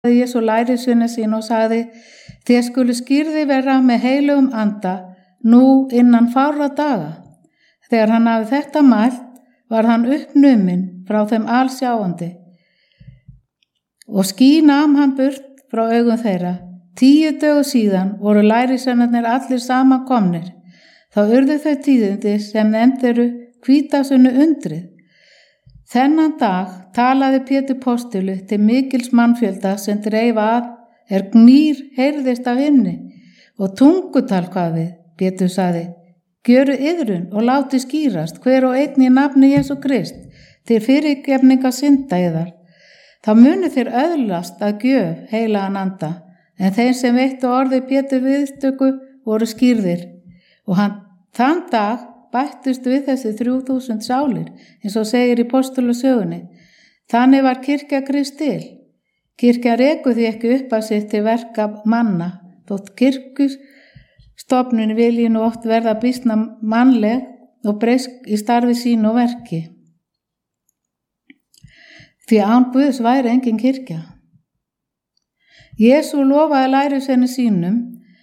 Jesú lærisveina sína og sagði: þér skulu skírði vera með heilugum anda nú innan fárra daga. Þegar hann hafði þetta mælt, var hann uppnuminn frá þeim allsjáandi og ský nam hann burt frá augum þeirra. 10 dögum síðan voru lærisveinarnir allir samankomnir. Þá urðu þau tíðindi sem nefnd eru hvítasunnu undrið. Þennan dag talaði Pétur postuli til mikils mannfjölda sem dreif að gnýr heyrðist af himni og tungutal hvað við. Pétur sagði: gjöru iðrun og láti skýrast hver og einn í nafni Jesú Krist til fyrirgefningar synda yðar. Þá munu þeir öðlast að gjöf heilagan anda, en þeir sem veittu orði Pétur viðstöku voru skýrðir, og þann dag bættust við þessi 3000 sálir, eins og segir í postulasögunni. Þannig var kirkja Krists til. Kirkja rekur því ekki upp að sér til verka manna, þótt kirkjustofnun vilji nú oft verða býsna mannleg og breysk í starfi sínu og verki. Því án Guðs væri engin kirkja. Jesú lofaði lærisveinum sínum: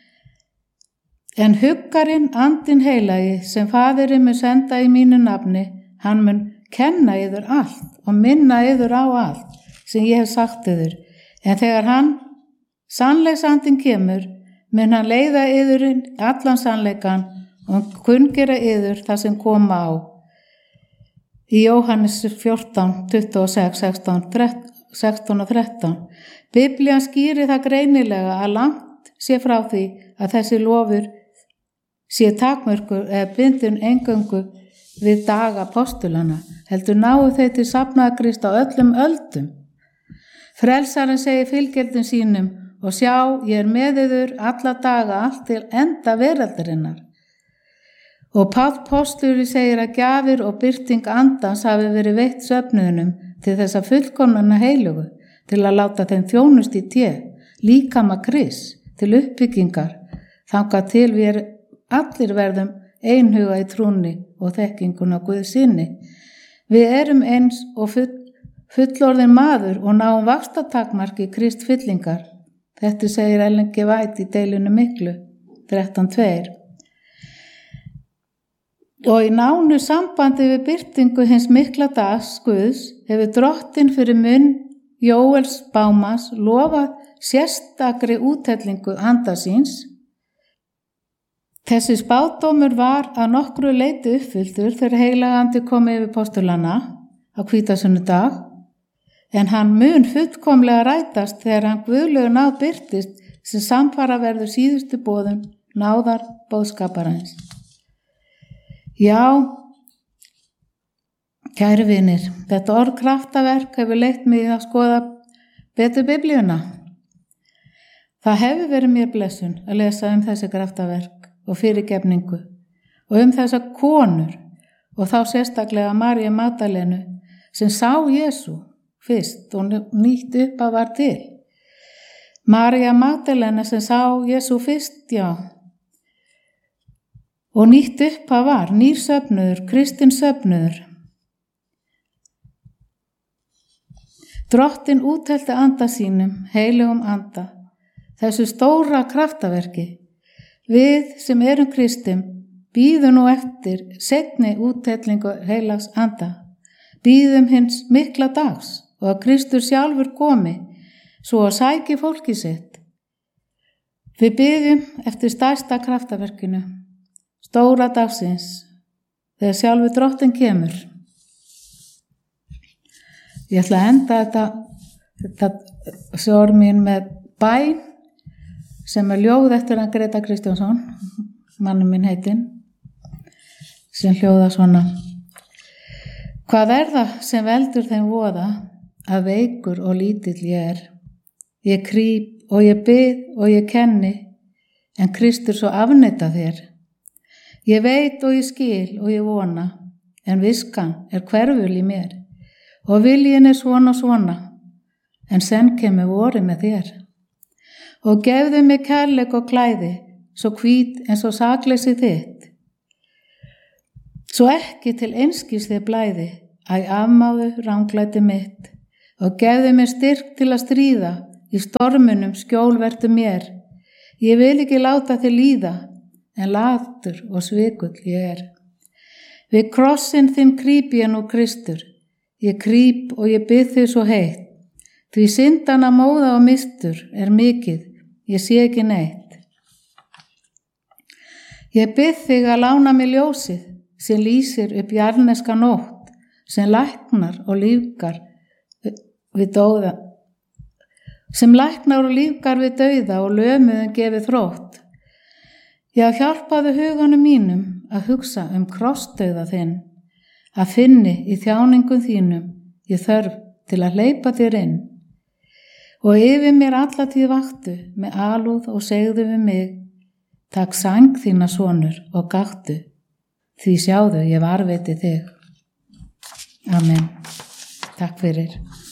en huggarinn andinn heilagi sem Faðirinn mun senda í mínu nafni, hann mun kenna yður allt og minna yður á allt sem ég hef sagt yður. En þegar hann, sannleiksandinn kemur, mun hann leiða yður allan sannleikan og kunngera yður það sem koma á. Í Jóhannes 14, 26, 16 og 13. Biblían skýrir það greinilega að langt sé frá því að þessi lofur sé takmörkur eða bindun eingöngu við daga apostulana, heldur náu þeir til safnaða Krist á öllum öldum. Frelsarinn segir fylgjendum sínum: og sjá, ég með yður alla daga allt til enda veraldarinnar. Og Páll postuli segir að gjafir og birting andans hafi verið veitt söfnuðunum til þess að fullkomnana heilugu, til að láta þeim þjónust í líkama Krists, til uppbyggingar, þangað til við allir verðum einhuga í trúnni og þekkinguna Guðs sinni. Við erum eins og fullorðin maður og náum vaxtatakmarki Krist fyllingar. Þetta segir Ellen G. White í deilinu miklu, 13.2. Og í nánu sambandi við birtingu hins mikla dags Guðs hefur Drottinn fyrir munn Jóels spámanns lofað sérstakri úthellingu anda síns. Þessi spádómur var að nokkru leyti uppfylltur þegar heilagandi kom yfir postulana á hvítasunnudag, en hann mun fullkomlega rætast þegar hann guðlegu náð birtist sem samfara verður síðustu boðum náðar boðskaparins. Já, kæru vinir, þetta orð kraftaverk hefur leitt mig að skoða betur Biblíuna. Það hefur verið mér blessun að lesa þessi kraftaverk og fyrirgefningu og þessa konur og þá sérstaklega Maríu Magdalenu sem sá Jesú fyrst og nýtt upp að var til. María Magdalena sem sá Jesú fyrst, já, og nýtt upp að var, nýr söfnuður, kristinn söfnuður. Drottinn úthelti anda sínum, heilugum anda, þessu stóra kraftaverki. Við sem erum kristin bíðum nú eftir seinni úthellingu heilags anda, bíðum hins mikla dags og að Kristur sjálfur komi svo að sæki fólki sitt. Við biðjum eftir stærsta kraftaverkinu, stóra dagsins, þegar sjálfur Drottinn kemur. Ég ætla að enda þetta sjór mín með bæn sem ljóð eftir hann Greta Kristjánsson, mannum minn heitinn, sem hljóða svona: hvað það sem veldur þeim voða að veikur og lítill ég er? Ég krýp og ég bið og ég kenni, en Kristur svo afneita þér. Ég veit og ég skil og ég vona, en viskan hverful í mér, og viljinn svona, en senn kemur vorið með þér. Og gefðu mig kærleik og klæði, svo hvít eins og sakleysi þitt. Svo ekki til einskis þér blæði, afmáðu ranglæti mitt, og gefðu mig styrk til að stríða í stormunum skjól vertu mér. Ég vil ekki láta þig líða, en latur og svikull ég er. Við krossin þinn krýp ég nú Kristur, ég krýp og ég bið þig svo heitt, því syndana móða og mistur er mikið, ég sé ekki neitt. Ég bið þig að lána mig ljósið, sem lýsir upp jarneska nótt, sem læknar og lífgar við dauða, og lömuðum gefið þrótt. Já, hjálpaðu huganum mínum að hugsa krossdauða þinn, að finni í þjáningum þínum ég þörf til að hleypa þér inn. Og yfir mér alla tíð vaktu með alúð og segðu við mig, takk sæng þína sonur og gáttu, því sjáðu ég varveiti þig. Amen. Takk fyrir.